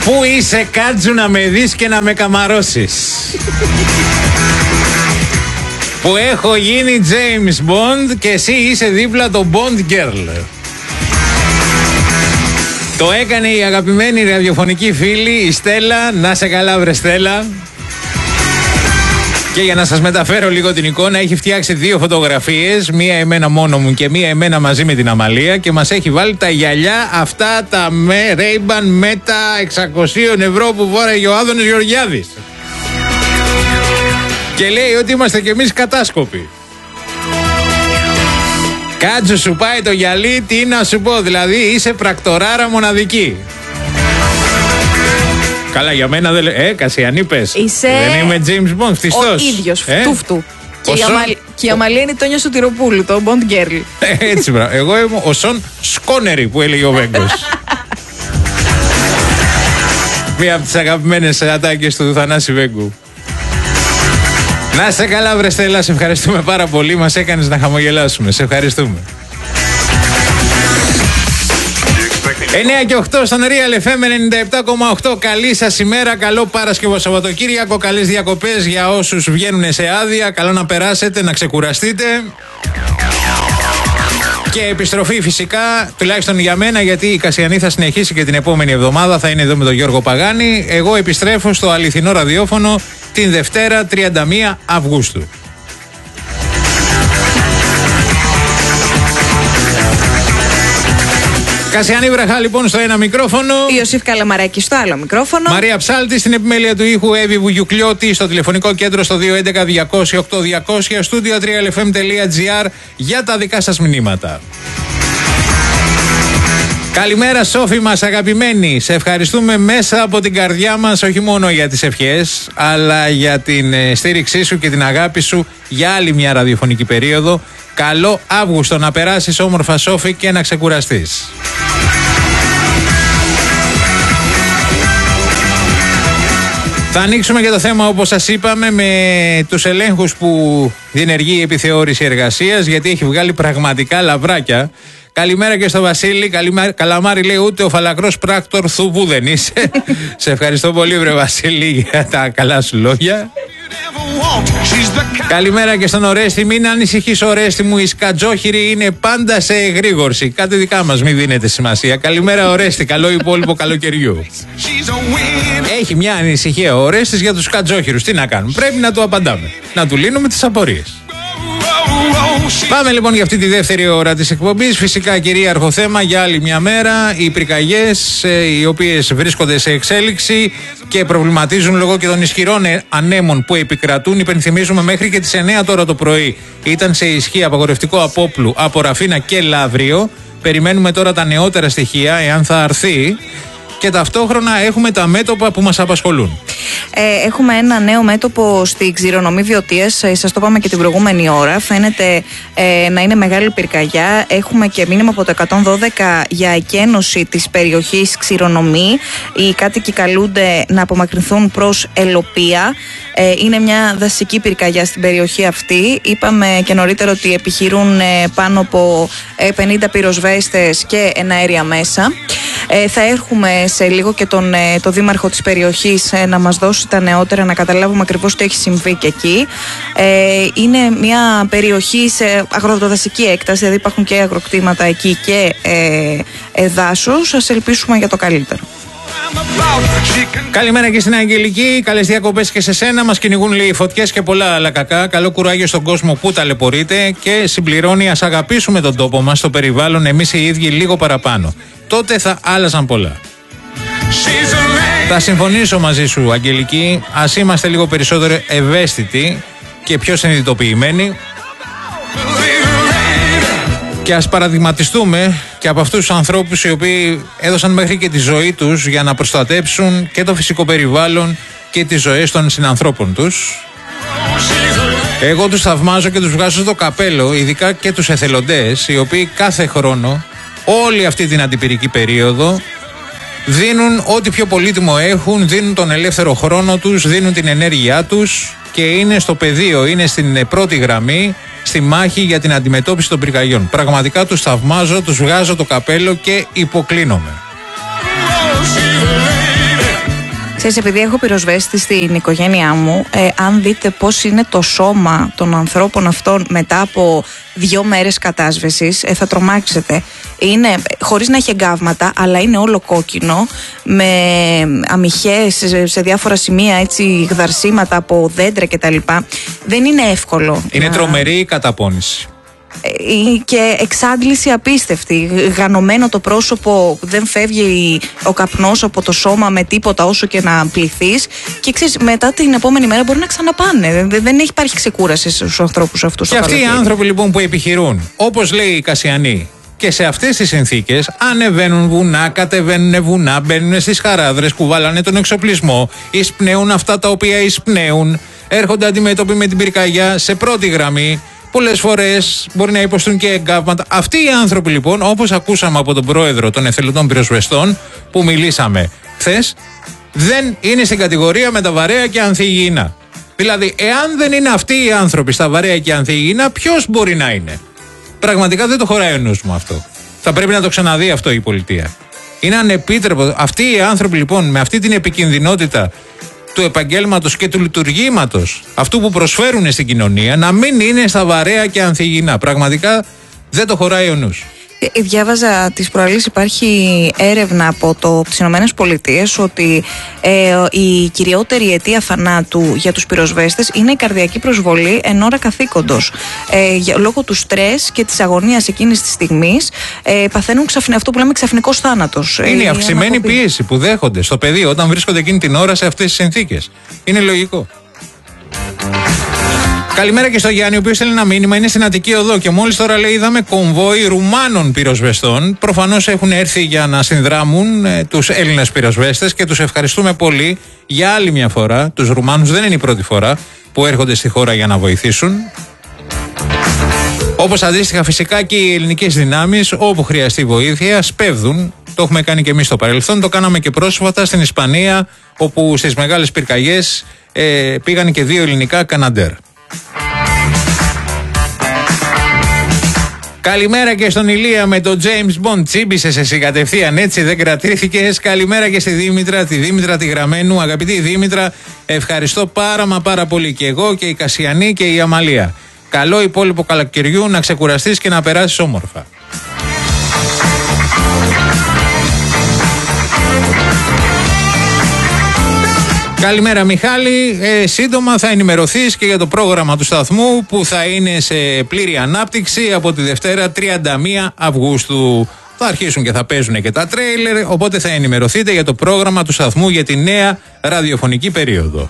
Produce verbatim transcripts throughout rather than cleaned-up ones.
Πού είσαι Κάτζου να με δεις και να με καμαρώσεις? Που έχω γίνει James Bond και εσύ είσαι δίπλα το Bond Girl. Το έκανε η αγαπημένη ραδιοφωνική φίλη η Στέλλα. Να σε καλά βρε Στέλλα. Και για να σας μεταφέρω λίγο την εικόνα, έχει φτιάξει δύο φωτογραφίες, μία εμένα μόνο μου και μία εμένα μαζί με την Αμαλία, και μας έχει βάλει τα γυαλιά αυτά τα Ray-Ban Meta εξακόσια ευρώ που φόραγε ο Άδωνης Γεωργιάδης. Και λέει ότι είμαστε κι εμείς κατάσκοποι. Κάτζου σου πάει το γυαλί, τι να σου πω, δηλαδή είσαι πρακτοράρα μοναδική. Καλά, για μένα δεν λέει. Ε, Κασιανή πες. Είσαι... Δεν είμαι James Bond, φτιστός. Ο ίδιος, ε? φτούφτου. Και, Σον... η Αμα... και η Αμαλία είναι η Τόνια Σωτηροπούλου, το Bond Girl. Ε, έτσι, μπράβο. Εγώ είμαι ο Σον Σκόνερη που έλεγε ο Βέγκος. Μία από τις αγαπημένες ατάκες του Θανάση Βέγκου. Να σε καλά βρε Στέλλα, σε ευχαριστούμε πάρα πολύ. Μας έκανες να χαμογελάσουμε. Σε ευχαριστούμε. εννιά και οκτώ στον Real εφ εμ ενενήντα επτά κόμμα οκτώ. Καλή σας ημέρα, καλό Παρασκευό Σαββατοκύριακο, καλές διακοπές για όσους βγαίνουν σε άδεια. Καλό να περάσετε, να ξεκουραστείτε. Και επιστροφή φυσικά, τουλάχιστον για μένα, γιατί η Κασιανή θα συνεχίσει και την επόμενη εβδομάδα, θα είναι εδώ με τον Γιώργο Παγάνη. Εγώ επιστρέφω στο αληθινό ραδιόφωνο την Δευτέρα τριάντα μία Αυγούστου. Κασιανή Βραχά λοιπόν στο ένα μικρόφωνο. Ιωσήφ Καλαμαράκη στο άλλο μικρόφωνο. Μαρία Ψάλτη στην επιμέλεια του ήχου. Εύη Βουγιουκλιώτη στο τηλεφωνικό κέντρο στο δύο έντεκα διακόσια οκτώ διακόσια. Στούντιο τρία εφ εμ τελεία τζι άρ για τα δικά σας μηνύματα. Καλημέρα Σόφη μας αγαπημένη. Σε ευχαριστούμε μέσα από την καρδιά μας, όχι μόνο για τις ευχές, αλλά για την στήριξή σου και την αγάπη σου για άλλη μια ραδιοφωνική περίοδο. Καλό Αύγουστο να περάσεις όμορφα Σόφη και να ξεκουραστείς. Θα ανοίξουμε και το θέμα, όπως σας είπαμε, με τους ελέγχους που διενεργεί η επιθεώρηση εργασίας, γιατί έχει βγάλει πραγματικά λαβράκια. Καλημέρα και στο Βασίλη. Καλημέρα, Καλαμάρη λέει, ούτε ο φαλακρός πράκτορ θουβού δεν είσαι. Σε ευχαριστώ πολύ βρε Βασίλη για τα καλά σου λόγια. Καλημέρα και στον Ορέστη. Μην ανησυχείς Ορέστη μου, οι σκατζόχυροι είναι πάντα σε εγρήγορση. Κάτι δικά μας, μην δίνετε σημασία. Καλημέρα Ορέστη, καλό υπόλοιπο καλοκαιριού. Έχει μια ανησυχία ο Ορέστης για τους σκατζόχυρους. Τι να κάνουμε, πρέπει να του απαντάμε, να του λύνουμε τις απορίες. Πάμε λοιπόν για αυτή τη δεύτερη ώρα της εκπομπής. Φυσικά κυρίαρχο θέμα για άλλη μια μέρα, οι πυρκαγιές, οι οποίες βρίσκονται σε εξέλιξη και προβληματίζουν λόγω και των ισχυρών ανέμων που επικρατούν. Υπενθυμίζουμε μέχρι και τις εννιά τώρα το πρωί ήταν σε ισχύ απαγορευτικό απόπλου από Ραφίνα και Λαύριο. Περιμένουμε τώρα τα νεότερα στοιχεία, εάν θα αρθεί. Και ταυτόχρονα έχουμε τα μέτωπα που μας απασχολούν. Ε, έχουμε ένα νέο μέτωπο στη Ξηρονομή Βιωτίας. Ε, σας το είπαμε και την προηγούμενη ώρα. Φαίνεται ε, να είναι μεγάλη πυρκαγιά. Έχουμε και μήνυμα από το εκατόν δώδεκα για εκένωση της περιοχής Ξηρονομή. Οι κάτοικοι καλούνται να απομακρυνθούν προς Ελοπία. Ε, είναι μια δασική πυρκαγιά στην περιοχή αυτή. Είπαμε και νωρίτερα ότι επιχειρούν ε, πάνω από ε, πενήντα πυροσβέστες και εναέρια μέσα. Ε, θα έχουμε σε λίγο και τον ε, το δήμαρχο της περιοχής ε, να μας δώσει τα νεότερα, να καταλάβουμε ακριβώς τι έχει συμβεί και εκεί. Ε, είναι μια περιοχή σε αγροτοδασική έκταση, δηλαδή υπάρχουν και αγροκτήματα εκεί και ε, ε, δάσος. Ας ελπίσουμε για το καλύτερο. Καλημέρα και στην Αγγελική. Καλές διακοπές και σε σένα. Μας κυνηγούν λέει φωτιές και πολλά άλλα κακά. Καλό κουράγιο στον κόσμο που ταλαιπωρείται. Και συμπληρώνει, ας αγαπήσουμε τον τόπο μας, το περιβάλλον, εμείς οι ίδιοι λίγο παραπάνω. Τότε θα άλλαζαν πολλά. Θα συμφωνήσω μαζί σου Αγγελική. Ας είμαστε λίγο περισσότερο ευαίσθητοι και πιο συνειδητοποιημένοι. Και ας παραδειγματιστούμε και από αυτούς τους ανθρώπους οι οποίοι έδωσαν μέχρι και τη ζωή τους για να προστατέψουν και το φυσικό περιβάλλον και τις ζωές των συνανθρώπων τους. Εγώ τους θαυμάζω και τους βγάζω στο καπέλο, ειδικά και τους εθελοντές, οι οποίοι κάθε χρόνο, όλη αυτή την αντιπυρική περίοδο, δίνουν ό,τι πιο πολύτιμο έχουν, δίνουν τον ελεύθερο χρόνο τους, δίνουν την ενέργειά τους και είναι στο πεδίο, είναι στην πρώτη γραμμή, στη μάχη για την αντιμετώπιση των πυρκαγιών. Πραγματικά τους θαυμάζω, τους βγάζω το καπέλο και υποκλίνομαι. Ξέρεις, επειδή έχω πυροσβέστη στην οικογένειά μου, ε, αν δείτε πώς είναι το σώμα των ανθρώπων αυτών μετά από δύο μέρες κατάσβεσης, ε, θα τρομάξετε. Είναι χωρίς να έχει εγκάβματα, αλλά είναι όλο κόκκινο, με αμυχές σε, σε διάφορα σημεία, έτσι, γδαρσίματα από δέντρα κτλ. Δεν είναι εύκολο. Είναι να... τρομερή η καταπώνηση. Και εξάντληση απίστευτη. Γανωμένο το πρόσωπο, δεν φεύγει ο καπνός από το σώμα με τίποτα όσο και να πληθείς. Και ξέρεις, μετά την επόμενη μέρα μπορεί να ξαναπάνε. Δεν έχει υπάρχει ξεκούραση στους ανθρώπους αυτούς. Και αυτοί οι άνθρωποι λοιπόν που επιχειρούν, όπως λέει η Κασιανή, και σε αυτές τις συνθήκες ανεβαίνουν βουνά, κατεβαίνουν βουνά, μπαίνουν στις χαράδρες, κουβάλανε τον εξοπλισμό, εισπνέουν αυτά τα οποία εισπνέουν, έρχονται αντιμέτωποι με την πυρκαγιά σε πρώτη γραμμή. Πολλές φορές μπορεί να υποστούν και εγκάβματα. Αυτοί οι άνθρωποι λοιπόν, όπως ακούσαμε από τον πρόεδρο των εθελοντών πυροσβεστών που μιλήσαμε χθες, δεν είναι στην κατηγορία με τα βαρέα και ανθυγιεινά. Δηλαδή, εάν δεν είναι αυτοί οι άνθρωποι στα βαρέα και ανθυγιεινά, ποιος μπορεί να είναι? Πραγματικά δεν το χωράει ο νους μου αυτό. Θα πρέπει να το ξαναδεί αυτό η πολιτεία. Είναι ανεπίτρεπτο. Αυτοί οι άνθρωποι λοιπόν με αυτή την επικινδυνότητα του επαγγέλματος και του λειτουργήματος αυτού που προσφέρουν στην κοινωνία να μην είναι στα βαρέα και ανθυγιεινά. Πραγματικά δεν το χωράει ο νους. Διάβαζα τις προάλλες, υπάρχει έρευνα από το, τις Ηνωμένες Πολιτείες ότι ε, η κυριότερη αιτία θανάτου για τους πυροσβέστες είναι η καρδιακή προσβολή εν ώρα καθήκοντος. Ε, για, λόγω του στρες και της αγωνίας εκείνης της στιγμής ε, παθαίνουν ξαφνι, αυτό που λέμε ξαφνικός θάνατος. Είναι η αυξημένη πίεση που δέχονται στο πεδίο όταν βρίσκονται εκείνη την ώρα σε αυτές τις συνθήκες. Είναι λογικό. Καλημέρα και στο Γιάννη, ο οποίος θέλει ένα μήνυμα. Είναι στην Αττική Οδό και μόλις τώρα λέει είδαμε κομβόι Ρουμάνων πυροσβεστών. Προφανώς έχουν έρθει για να συνδράμουν ε, τους Έλληνες πυροσβέστες και τους ευχαριστούμε πολύ για άλλη μια φορά. Τους Ρουμάνους δεν είναι η πρώτη φορά που έρχονται στη χώρα για να βοηθήσουν. Όπως αντίστοιχα φυσικά και οι ελληνικές δυνάμεις όπου χρειαστεί βοήθεια σπέβδουν. Το έχουμε κάνει και εμείς στο παρελθόν. Το κάναμε και πρόσφατα στην Ισπανία, όπου στις μεγάλες πυρκαγιές ε, πήγαν και δύο ελληνικά Καναντέρ. Καλημέρα και στον Ηλία με τον James Bond. Τσίμπησες εσύ κατευθείαν, έτσι δεν κρατήθηκες. Καλημέρα και στη Δήμητρα, τη Δήμητρα τη Γραμμένου. Αγαπητή Δήμητρα, ευχαριστώ πάρα μα πάρα πολύ και εγώ και η Κασιανή και η Αμαλία. Καλό υπόλοιπο καλοκαιριού, να ξεκουραστείς και να περάσεις όμορφα. Καλημέρα Μιχάλη, ε, σύντομα θα ενημερωθείς και για το πρόγραμμα του σταθμού που θα είναι σε πλήρη ανάπτυξη από τη Δευτέρα τριάντα μία Αυγούστου. Θα αρχίσουν και θα παίζουν και τα τρέιλερ, οπότε θα ενημερωθείτε για το πρόγραμμα του σταθμού για τη νέα ραδιοφωνική περίοδο.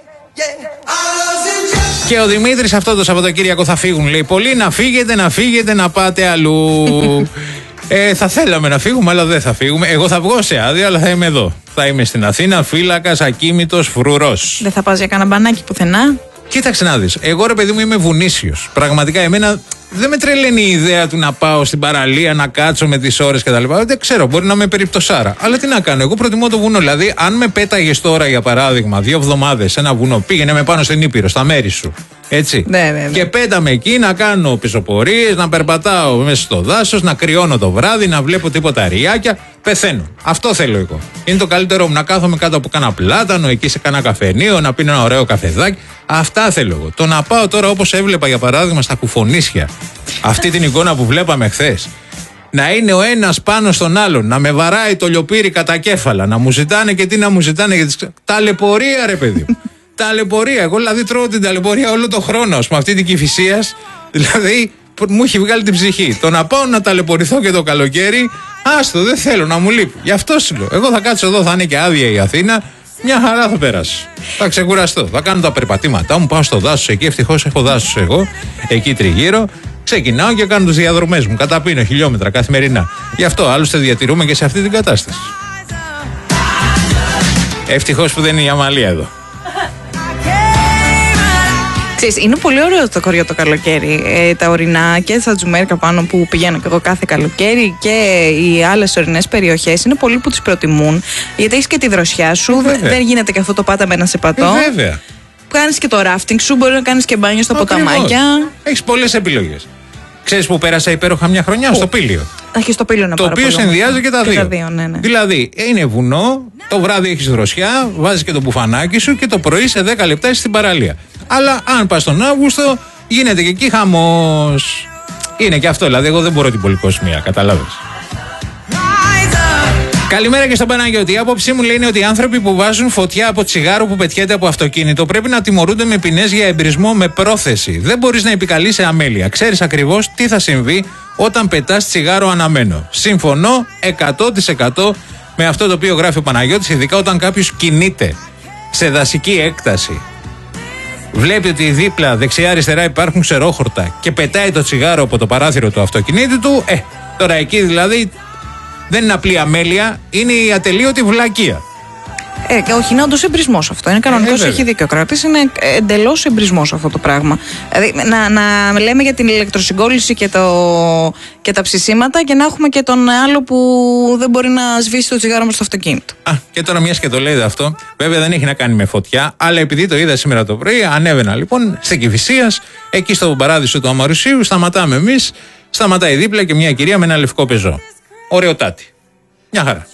Και ο Δημήτρης αυτό το Σαββατοκύριακο θα φύγουν, λέει, πολύ να φύγετε, να φύγετε, να πάτε αλλού. Ε, θα θέλαμε να φύγουμε, αλλά δεν θα φύγουμε. Εγώ θα βγω σε άδεια, αλλά θα είμαι εδώ. Θα είμαι στην Αθήνα, φύλακας, ακίμητος, φρουρός. Δεν θα πας για κανένα μπανάκι πουθενά? Κοίταξε να δεις. Εγώ ρε παιδί μου είμαι βουνίσιος. Πραγματικά εμένα δεν με τρελαίνει η ιδέα του να πάω στην παραλία, να κάτσω με τις ώρες κτλ. Δεν ξέρω, μπορεί να είμαι περιπτωσάρα. Αλλά τι να κάνω, εγώ προτιμώ το βουνό. Δηλαδή, αν με πέταγες τώρα για παράδειγμα δύο εβδομάδες σε ένα βουνό, πήγαινε με πάνω στην Ήπειρο, στα μέρη σου. Έτσι. Ναι, ναι, ναι. Και πέταμε εκεί να κάνω πισωπορίες, να περπατάω μέσα στο δάσος, να κρυώνω το βράδυ, να βλέπω τίποτα αριάκια. Πεθαίνω. Αυτό θέλω εγώ. Είναι το καλύτερό μου, να κάθομαι κάτω από κάνα πλάτανο, εκεί σε κάνα καφενείο, να πίνω ένα ωραίο καφεδάκι. Αυτά θέλω εγώ. Το να πάω τώρα όπως έβλεπα για παράδειγμα στα Κουφονίσια, αυτή την εικόνα που βλέπαμε χθες. Να είναι ο ένας πάνω στον άλλον, να με βαράει το λιοπύρι κατά κέφαλα, να μου ζητάνε και τι να μου ζητάνε. Για τις... Ταλαιπωρία, ρε παιδί μου. Ταλαιπωρία. Εγώ δηλαδή τρώω την ταλαιπωρία όλο τον χρόνο. Με αυτή την Κηφισίας, δηλαδή μου έχει βγάλει την ψυχή. Το να πάω να ταλαιπωρηθώ και το καλοκαίρι, άστο, δεν θέλω να μου λείπει. Γι' αυτό σου λέω. Εγώ θα κάτσω εδώ, θα είναι και άδεια η Αθήνα. Μια χαρά θα περάσω. Θα ξεκουραστώ. Θα κάνω τα περπατήματά μου. Πάω στο δάσος εκεί. Ευτυχώς έχω δάσος εγώ. Εκεί τριγύρω. Ξεκινάω και κάνω τις διαδρομές μου. Καταπίνω χιλιόμετρα καθημερινά. Γι' αυτό άλλωστε διατηρούμε και σε αυτή την κατάσταση. Ευτυχώς που δεν είναι η Αμαλία εδώ. Ξέρεις, είναι πολύ ωραίο το κοριό το καλοκαίρι. Ε, τα ορεινά και τα Τζουμέρκα πάνω που πηγαίνω και εγώ κάθε καλοκαίρι και οι άλλες ορεινές περιοχές είναι πολλοί που τις προτιμούν. Γιατί έχεις και τη δροσιά σου, ε, δεν γίνεται και αυτό το πάτα με ένα σεπατό. Ε, βέβαια. Κάνεις και το ράφτινγκ σου, μπορεί να κάνεις και μπάνιο στα Ακριβώς. ποταμάκια. Έχεις πολλές επιλογές. Ξέρεις που πέρασα υπέροχα μια χρονιά? Στο Πήλιο. Αχι, στο Πήλιο είναι το οποίο συνδυάζει και τα δύο. Και τα δύο ναι, ναι. Δηλαδή, είναι βουνό, το βράδυ έχεις δροσιά, βάζεις και το μπουφανάκι σου και το πρωί σε δέκα λεπτά είσαι στην παραλία. Αλλά αν πας τον Αύγουστο, γίνεται και εκεί χαμός. Είναι και αυτό, δηλαδή, εγώ δεν μπορώ την πολυκοσμία, καταλάβες. Καλημέρα και στον Παναγιώτη. Η άποψή μου λέει είναι ότι οι άνθρωποι που βάζουν φωτιά από τσιγάρο που πετιέται από αυτοκίνητο πρέπει να τιμωρούνται με ποινές για εμπρισμό με πρόθεση. Δεν μπορείς να επικαλείσαι αμέλεια. Ξέρεις ακριβώς τι θα συμβεί όταν πετάς τσιγάρο αναμένο. Συμφωνώ εκατό τοις εκατό με αυτό το οποίο γράφει ο Παναγιώτης, ειδικά όταν κάποιος κινείται σε δασική έκταση. Βλέπει ότι δίπλα δεξιά-αριστερά υπάρχουν ξερόχορτα και πετάει το τσιγάρο από το παράθυρο του αυτοκινήτου του. Ε, τώρα εκεί δηλαδή. Δεν είναι απλή αμέλεια, είναι η ατελείωτη βλακεία. Ε, όχι, είναι όντως εμπρισμός αυτό. Είναι κανονικός, ε, έχει δίκιο ο Κρατής. Είναι εντελώς εμπρισμός αυτό το πράγμα. Δηλαδή, να, να λέμε για την ηλεκτροσυγκόλληση και, το, και τα ψησίματα και να έχουμε και τον άλλο που δεν μπορεί να σβήσει το τσιγάρο μας στο αυτοκίνητο. Α, και τώρα μιας και το λέτε αυτό, βέβαια δεν έχει να κάνει με φωτιά, αλλά επειδή το είδα σήμερα το πρωί, ανέβαινα λοιπόν στην Κηφισίας, εκεί στο παράδεισο του Αμαρουσίου, σταματάμε εμείς, σταματάει δίπλα και μια κυρία με ένα λευκό πεζό. Ωραιοτάτη. Μια χαρά.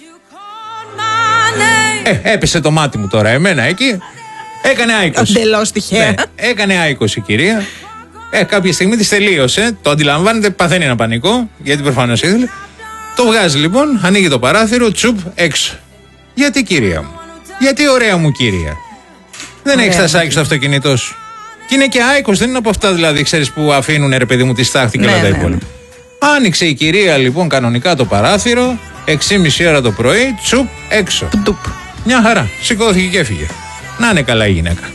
Ε, έπεσε το μάτι μου τώρα εμένα εκεί. Έκανε άικος. Εντελώς τυχαία. Ναι, έκανε άικος η κυρία. Ε, κάποια στιγμή της τελείωσε. Το αντιλαμβάνεται, παθαίνει ένα πανικό. Γιατί προφανώς ήθελε. Το βγάζει λοιπόν, ανοίγει το παράθυρο, τσουπ, έξω. Γιατί κυρία μου? Γιατί ωραία μου κυρία? Δεν έχεις τα σάκη στο αυτοκίνητό σου? Και είναι και άικος, δεν είναι από αυτά δηλαδή, ξέρεις, που αφήνουν ρε παιδί μου τη στάχτη και όλα τα υπόλοιπα. Άνοιξε η κυρία λοιπόν κανονικά το παράθυρο, έξι και μισή ώρα το πρωί, τσουπ, έξω. Πτουπ. Μια χαρά. Σηκώθηκε και έφυγε. Να είναι καλά η γυναίκα.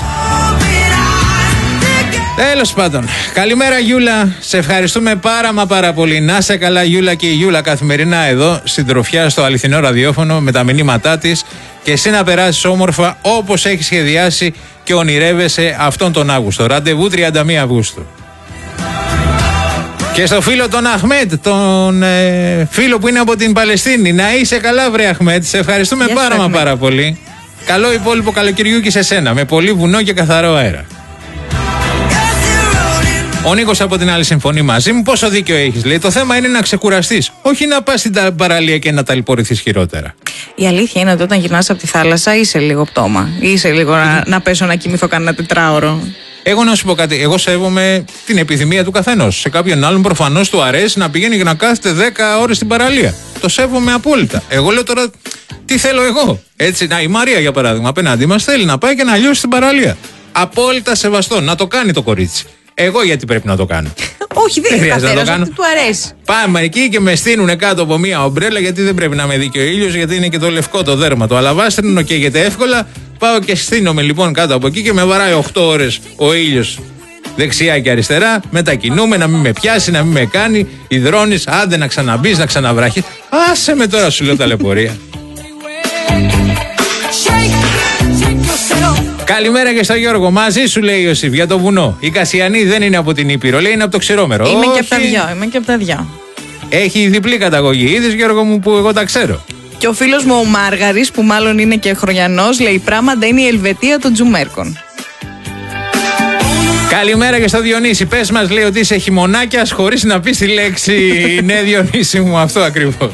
Τέλος πάντων. Καλημέρα Γιούλα. Σε ευχαριστούμε πάρα μα πάρα πολύ. Να σε καλά Γιούλα, και η Γιούλα καθημερινά εδώ συντροφιά στο αληθινό ραδιόφωνο με τα μηνύματά της, και εσύ να περάσεις όμορφα όπως έχεις σχεδιάσει και ονειρεύεσαι αυτόν τον Αύγουστο. Ραντεβού τριάντα μία Αυγούστου. Και στο φίλο τον Αχμέτ, τον ε, φίλο που είναι από την Παλαιστίνη. Να είσαι καλά βρε Αχμέτ. Σε ευχαριστούμε yes, πάρα μα πάρα πολύ. Καλό υπόλοιπο καλοκαιριού και σε σένα, με πολύ βουνό και καθαρό αέρα. Ο Νίκος από την άλλη συμφωνεί μαζί μου. Πόσο δίκιο έχεις, λέει. Το θέμα είναι να ξεκουραστείς. Όχι να πας στην παραλία και να ταλαιπωρηθείς χειρότερα. Η αλήθεια είναι ότι όταν γυρνάς από τη θάλασσα είσαι λίγο πτώμα. Είσαι λίγο να, να πέσω να κοιμηθώ κανένα τετράωρο. Εγώ να σου πω κάτι. Εγώ σέβομαι την επιθυμία του καθενός. Σε κάποιον άλλον προφανώς του αρέσει να πηγαίνει και να κάθεται δέκα ώρες στην παραλία. Το σέβομαι απόλυτα. Εγώ λέω τώρα τι θέλω εγώ. Έτσι, να, η Μαρία για παράδειγμα απέναντί μας θέλει να πάει και να λιώσει στην παραλία. Απόλυτα σεβαστό. Να το κάνει το κορίτσι. Εγώ γιατί πρέπει να το κάνω? Όχι, δεν χρειάζεται να το κάνω. Του αρέσει. Πάμε εκεί και με στείλουν κάτω από μία ομπρέλα, γιατί δεν πρέπει να με δίκιο ο ήλιος, γιατί είναι και το λευκό το δέρμα. Το αλαβάστρινο καίγεται εύκολα. Πάω και στείνομαι λοιπόν κάτω από εκεί και με βαράει οκτώ ώρες ο ήλιος δεξιά και αριστερά. Μετακινούμε, να μην με πιάσει, να μην με κάνει. Υδρώνεις, άντε να ξαναμπείς, να ξαναβράχεις. Άσε με τώρα, σου λέω ταλαιπωρία. Καλημέρα και στο Γιώργο. Μαζί σου λέει ο Ιωσήφ για το βουνό. Η Κασιανή δεν είναι από την Ήπειρο, λέει είναι από το Ξηρόμερο. Είμαι και από τα δυο. Είμαι και από τα δυο. Έχει διπλή καταγωγή. Είδες Γιώργο μου που εγώ τα ξέρω. Και ο φίλος μου ο Μάργαρης, που μάλλον είναι και χρονιανός, λέει πράγματα είναι η Ελβετία των Τζουμέρκων. Καλημέρα και στο Διονύση. Πες μας, λέει, ότι είσαι χειμωνάκιας χωρίς να πεις τη λέξη. Ναι, Διονύση μου, αυτό ακριβώς.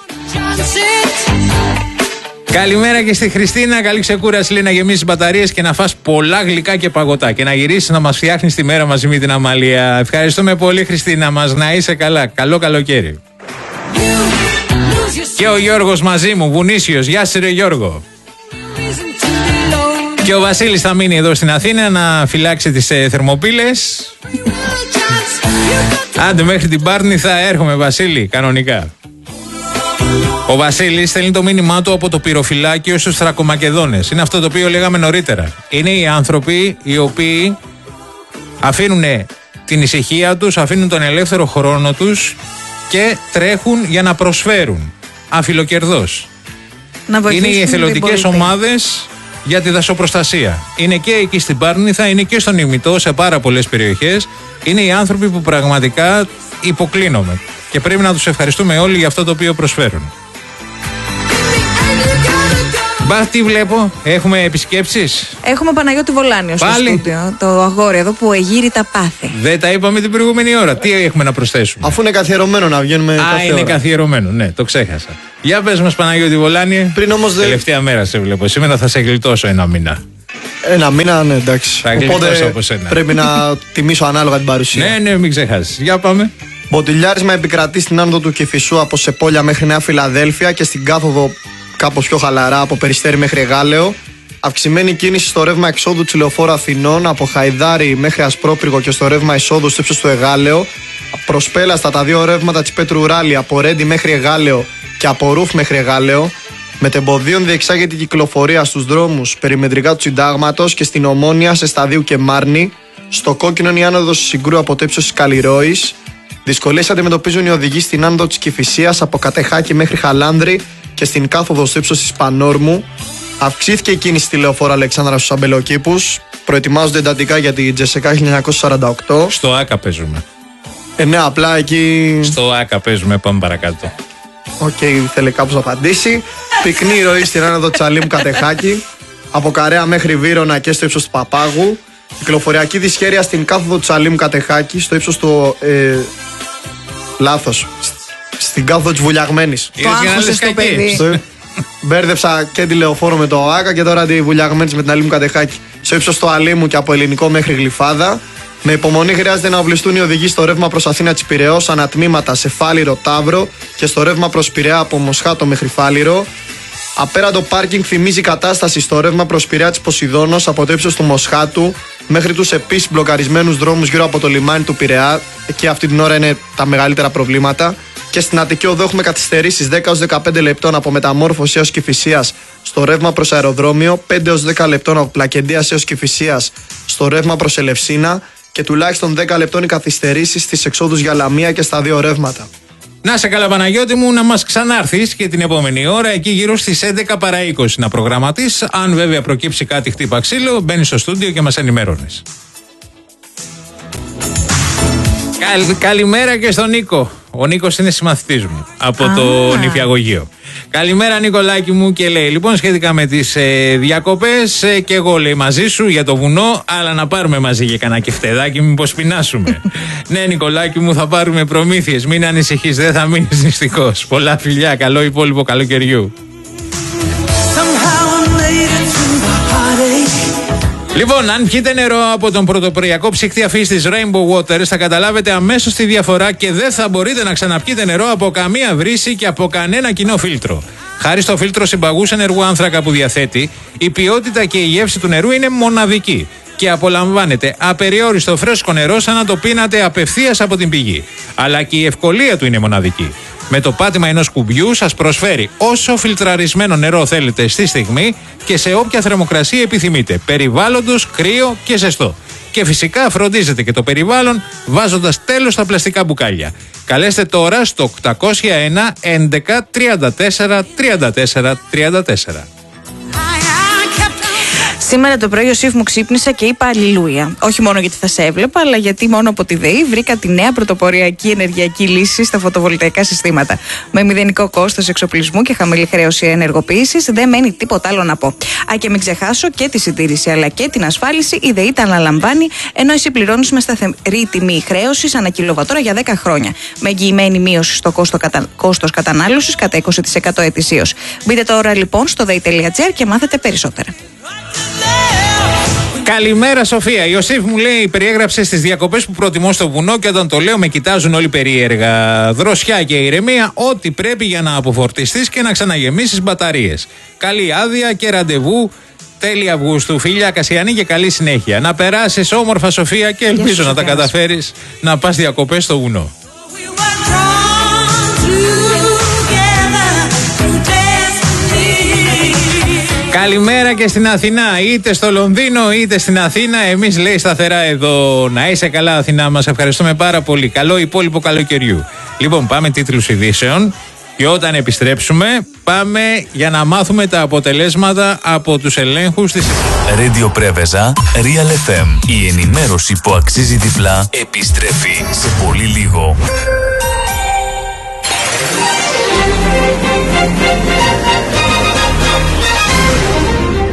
Καλημέρα και στη Χριστίνα. Καλή ξεκούραση, λέει, να γεμίσεις μπαταρίες και να φας πολλά γλυκά και παγωτά. Και να γυρίσεις να μας φτιάχνεις τη μέρα μαζί με την Αμαλία. Ευχαριστούμε πολύ, Χριστίνα μας. Να είσαι καλά. Καλό καλοκαίρι. Και ο Γιώργος μαζί μου, Βουνίσιος. Γεια σου, ρε Γιώργο. Και ο Βασίλης θα μείνει εδώ στην Αθήνα να φυλάξει τις ε, θερμοπύλες. Άντε, μέχρι την Πάρνη θα έρχομαι, Βασίλη, κανονικά. Ο Βασίλης στέλνει το μήνυμά του από το πυροφυλάκιο στους Θρακομακεδόνες. Είναι αυτό το οποίο λέγαμε νωρίτερα. Είναι οι άνθρωποι οι οποίοι αφήνουν την ησυχία τους, αφήνουν τον ελεύθερο χρόνο τους και τρέχουν για να προσφέρουν αφιλοκερδώς. Είναι οι εθελοντικές ομάδες για τη δασοπροστασία. Είναι και εκεί στην Πάρνηθα, είναι και στον Ημιτό, σε πάρα πολλές περιοχές. Είναι οι άνθρωποι που πραγματικά υποκλίνομαι και πρέπει να τους ευχαριστούμε όλοι για αυτό το οποίο προσφέρουν. Μπα, τι βλέπω, έχουμε επισκέψεις. Έχουμε Παναγιώτη Βολάνιο στο στούντιο. Το αγόρι εδώ που εγείρει τα πάθη. Δεν τα είπαμε την προηγούμενη ώρα. Τι έχουμε να προσθέσουμε. Αφού είναι καθιερωμένο να βγαίνουμε. Α, κάθε είναι ώρα. καθιερωμένο, ναι, το ξέχασα. Για πες μας, Παναγιώτη Βολάνη. Πριν όμως δεν. Τελευταία μέρα σε βλέπω. Σήμερα θα σε γλιτώσω ένα μήνα. Ένα μήνα, ναι, εντάξει. Θα γλιτώσω από σένα. Πρέπει να τιμήσω ανάλογα την παρουσία. Ναι, ναι, μην ξεχάσεις. Για πάμε. Μποτιλιάρισμα επικρατεί στην άνοδο του Κηφισού από Σεπόλια μέχρι Νέα Φιλαδέλφια και στην κάθοδο κάπως πιο χαλαρά από Περιστέρι μέχρι Εγάλεο. Αυξημένη κίνηση στο ρεύμα εξόδου της Λεωφόρου Αθηνών από Χαϊδάρι μέχρι Ασπρόπυργο και στο ρεύμα εισόδου στο ύψος του Εγάλεο. Προσπέλαστα τα δύο ρεύματα της Πέτρου Ράλη από Ρέντι μέχρι Εγάλεο και από Ρούφ μέχρι Εγάλεο. Μετεμποδίων διεξάγεται η κυκλοφορία στους δρόμους περιμετρικά του Συντάγματος και στην Ομόνια σε Σταδίου και Μάρνη. Στο κόκκινο είναι η άνοδος Συγκρού από το ύψος της Καλλιρόης. Δυσκολίες αντιμετωπίζουν οι οδηγοί στην άνοδο της Κηφισίας από Κατεχάκη μέχρι Χαλάνδρη και στην κάθοδο στο ύψος της Πανόρμου. Αυξήθηκε η κίνηση στη Λεωφόρο Αλεξάνδρα στους Αμπελοκήπους. Προετοιμάζονται εντατικά για την Τζεσεκά χίλια εννιακόσια σαράντα οκτώ. Στο ΆΚΑ παίζουμε. Ε, ναι, απλά εκεί. Στο ΆΚΑ παίζουμε, πάμε παρακάτω. Οκ, okay, θέλει κάπως να απαντήσει. Πυκνή ροή στην άνοδο Τσαλίμ Κατεχάκη. Από Καρέα μέχρι Βύρωνα και στο ύψος του Παπάγου. Κυκλοφοριακή δυσχέρεια στην κάθοδο Τσαλίμ Κατεχάκη στο ύψος του. Ε, λάθος. Στην κάθοδο της Βουλιαγμένης. Το άγχωσες το παιδί. Στο... Μπέρδεψα και τη Λεωφόρο με το ΆΚΑ και τώρα τη Βουλιαγμένης με την Αλήμου Κατεχάκη. Στο ύψος του Αλήμου και από Ελληνικό μέχρι Γλυφάδα. Με υπομονή χρειάζεται να οβλιστούν οι οδηγοί στο ρεύμα προς Αθήνα της Πειραιώς, ανατμήματα σε Φάληρο Ταύρο και στο ρεύμα προς Πειραιά από Μοσχάτο μέχρι Φάληρο. Απέραντο πάρκινγκ θυμίζει κατάσταση στο ρεύμα προς Πειραιά της Ποσειδώνος από το ύψος του Μοσχάτου μέχρι τους επίσης μπλοκαρισμένους δρόμους γύρω από το λιμάνι του Πειραιά. Εκεί αυτή την ώρα είναι τα μεγαλύτερα προβλήματα. Και στην Αττική Οδό έχουμε καθυστερήσεις δέκα έως δεκαπέντε λεπτών από Μεταμόρφωση έως Κηφισίας στο ρεύμα προς Αεροδρόμιο, πέντε έως δέκα λεπτών από Πλακεντίας έως Κηφισίας στο ρεύμα προς Ελευσίνα και τουλάχιστον δέκα λεπτών οι καθυστερήσεις στις εξόδους για Λαμία και στα δύο ρεύματα. Να σε καλά, Παναγιώτη μου, να μας ξανάρθεις και την επόμενη ώρα εκεί γύρω στις έντεκα παρά είκοσι να προγραμματίσεις. Αν βέβαια προκύψει κάτι χτύπα ξύλο, μπαίνεις στο στούντιο και μας ενημερώνεις. Καλ, καλημέρα και στον Νίκο. Ο Νίκος είναι συμμαθητής μου από ah. το νηπιαγωγείο. Καλημέρα, Νικολάκη μου, και λέει: λοιπόν, σχετικά με τις ε, διακοπές, ε, και εγώ λέει μαζί σου για το βουνό, αλλά να πάρουμε μαζί για κανένα κεφτεδάκι, μήπως πεινάσουμε. Ναι, Νικολάκη μου, θα πάρουμε προμήθειες. Μην ανησυχείς, δεν θα μείνεις νηστικός. Πολλά φιλιά, καλό υπόλοιπο καλοκαιριού. Λοιπόν, αν πιείτε νερό από τον πρωτοποριακό ψυκτή αφής της Rainbow Waters, θα καταλάβετε αμέσως τη διαφορά και δεν θα μπορείτε να ξαναπιείτε νερό από καμία βρύση και από κανένα κοινό φίλτρο. Χάρη στο φίλτρο συμπαγούς ενεργού άνθρακα που διαθέτει, η ποιότητα και η γεύση του νερού είναι μοναδική και απολαμβάνετε απεριόριστο φρέσκο νερό σαν να το πίνατε απευθείας από την πηγή. Αλλά και η ευκολία του είναι μοναδική. Με το πάτημα ενός κουμπιού σας προσφέρει όσο φιλτραρισμένο νερό θέλετε στη στιγμή και σε όποια θερμοκρασία επιθυμείτε, περιβάλλοντος, κρύο και ζεστό. Και φυσικά φροντίζετε και το περιβάλλον βάζοντας τέλος στα πλαστικά μπουκάλια. Καλέστε τώρα στο οκτακόσια ένα έντεκα τριάντα τέσσερα τριάντα τέσσερα τριάντα τέσσερα. Σήμερα το πρωί ο Σιφ μου ξύπνησα και είπα αλληλούια. Όχι μόνο γιατί θα σε έβλεπα, αλλά γιατί μόνο από τη ΔΕΗ βρήκα τη νέα πρωτοποριακή ενεργειακή λύση στα φωτοβολταϊκά συστήματα. Με μηδενικό κόστος εξοπλισμού και χαμηλή χρέωση ενεργοποίησης, δεν μένει τίποτα άλλο να πω. Α, και μην ξεχάσω και τη συντήρηση αλλά και την ασφάλιση, η ΔΕΗ τα αναλαμβάνει, ενώ εσύ πληρώνεις με σταθερή τιμή χρέωσης ανά κιλοβατόρα για δέκα χρόνια. Με εγγυημένη μείωση στο κόστος κατα... κατανάλωσης κατά είκοσι τοις εκατό ετησίως. Μπείτε τώρα λοιπόν στο δέη τελεία τζι άρ και μάθετε περισσότερα. Καλημέρα, Σοφία. Η Ιωσήφ μου λέει: περιέγραψε στις διακοπές που προτιμώ στο βουνό και όταν το λέω με κοιτάζουν όλοι περίεργα. Δροσιά και ηρεμία, ό,τι πρέπει για να αποφορτιστείς και να ξαναγεμίσεις μπαταρίες. Καλή άδεια και ραντεβού τέλη Αυγούστου. Φίλια Κασιανή και καλή συνέχεια. Να περάσεις όμορφα, Σοφία, και ελπίζω να τα καταφέρεις να πας διακοπές στο βουνό. Καλημέρα και στην Αθηνά, είτε στο Λονδίνο είτε στην Αθήνα. Εμείς λέει σταθερά εδώ. Να είσαι καλά, Αθηνά, μας ευχαριστούμε πάρα πολύ. Καλό υπόλοιπο καλοκαιριού. Λοιπόν, πάμε τίτλους ειδήσεων και όταν επιστρέψουμε πάμε για να μάθουμε τα αποτελέσματα από τους ελέγχους της Radio Πρέβεζα, Real εφ εμ. Η ενημέρωση που αξίζει τυφλά επιστρέφει σε πολύ λίγο.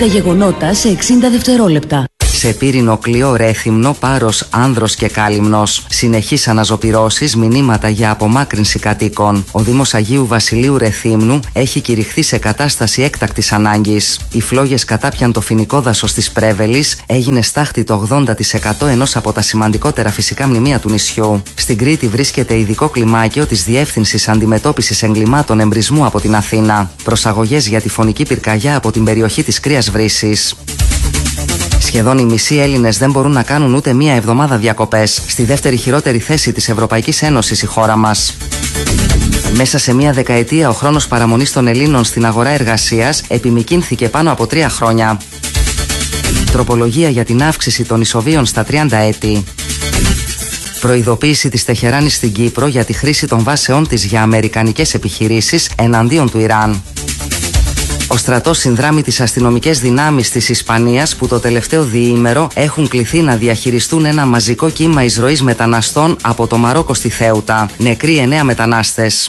Τα γεγονότα σε εξήντα δευτερόλεπτα. Σε Πύρινο, Κλειό, Ρέθυμνο, Πάρος, Άνδρος και Κάλυμνος. Συνεχείς αναζωπυρώσεις, μηνύματα για απομάκρυνση κατοίκων. Ο Δήμος Αγίου Βασιλείου Ρεθύμνου έχει κηρυχθεί σε κατάσταση έκτακτης ανάγκης. Οι φλόγες κατάπιαν το φοινικό δάσος της Πρέβελης, έγινε στάχτη το ογδόντα τοις εκατό ενός από τα σημαντικότερα φυσικά μνημεία του νησιού. Στην Κρήτη βρίσκεται ειδικό κλιμάκιο της Διεύθυνσης Αντιμετώπισης Εγκλημάτων Εμπρισμού από την Αθήνα. Προσαγωγές για τη φωνική πυρκαγιά από την περιοχή της Κρύας Βρύσης. Σχεδόν οι μισοί Έλληνες δεν μπορούν να κάνουν ούτε μία εβδομάδα διακοπές. Στη δεύτερη χειρότερη θέση της Ευρωπαϊκής Ένωσης η χώρα μας. Μέσα σε μία δεκαετία ο χρόνος παραμονής των Ελλήνων στην αγορά εργασίας επιμικρύνθηκε πάνω από τρία χρόνια. Τροπολογία για την αύξηση των ισοβίων στα τριάντα έτη. Προειδοποίηση της Τεχεράνης στην Κύπρο για τη χρήση των βάσεών της για αμερικανικές επιχειρήσεις εναντίον του Ιράν. Ο στρατός συνδράμει τις αστυνομικές δυνάμεις της Ισπανίας που το τελευταίο διήμερο έχουν κληθεί να διαχειριστούν ένα μαζικό κύμα εισρωής μεταναστών από το Μαρόκο στη Θέουτα. Νεκροί εννέα μετανάστες.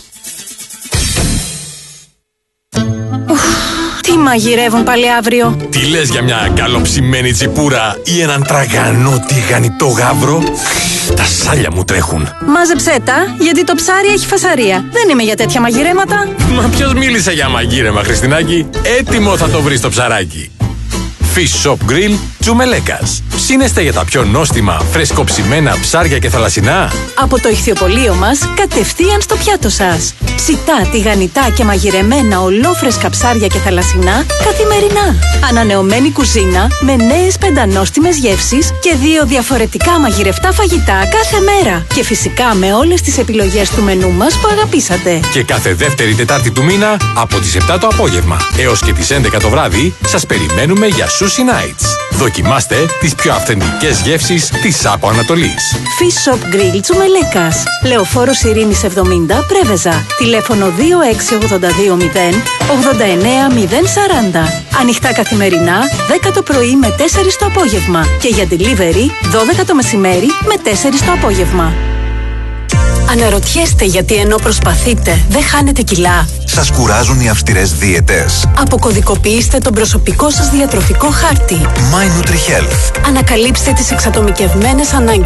Τι μαγειρεύουν πάλι αύριο? Τι λες για μια καλοψημένη τσιπούρα ή έναν τραγανό τηγανιτό γάβρο? Τα σάλια μου τρέχουν. Μάζεψέ τα, γιατί το ψάρι έχει φασαρία. Δεν είμαι για τέτοια μαγειρέματα. Μα ποιος μίλησε για μαγείρεμα, Χριστινάκη? Έτοιμο θα το βρεις το ψαράκι. Fish Shop Grill Τζουμελέκας. Ψήνεστε για τα πιο νόστιμα, φρεσκοψημένα ψάρια και θαλασσινά? Από το ηχθιοπωλείο μας, κατευθείαν στο πιάτο σας. Ψητά, τηγανιτά και μαγειρεμένα ολόφρεσκα ψάρια και θαλασσινά καθημερινά. Ανανεωμένη κουζίνα με νέες πεντανόστιμες γεύσεις και δύο διαφορετικά μαγειρευτά φαγητά κάθε μέρα. Και φυσικά με όλες τις επιλογές του μενού μας που αγαπήσατε. Και κάθε δεύτερη Τετάρτη του μήνα από τις επτά το απόγευμα έως και τις έντεκα το βράδυ σας περιμένουμε για Sushi Nights. Δοκιμάστε τις πιο αυθεντικές γεύσεις της Άπο Ανατολής. Fish Shop Grill Τσουμελέκας. Λεωφόρος Ειρήνης εβδομήντα, Πρέβεζα. Τηλέφωνο δύο έξι ογδόντα δύο μηδέν ογδόντα εννέα μηδέν σαράντα. Ανοιχτά καθημερινά, δέκα το πρωί με τέσσερις το απόγευμα. Και για delivery, δώδεκα το μεσημέρι με τέσσερις το απόγευμα. Αναρωτιέστε γιατί ενώ προσπαθείτε δεν χάνετε κιλά? Σας κουράζουν οι αυστηρές δίαιτες? Αποκωδικοποιήστε τον προσωπικό σας διατροφικό χάρτη. My NutriHealth. Ανακαλύψτε τις εξατομικευμένες ανάγκες